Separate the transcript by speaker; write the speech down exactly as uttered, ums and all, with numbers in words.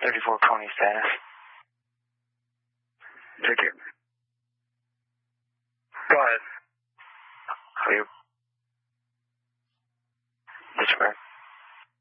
Speaker 1: thirty-four Coney status.
Speaker 2: Ticket. Go ahead.
Speaker 1: Clear. Disregard.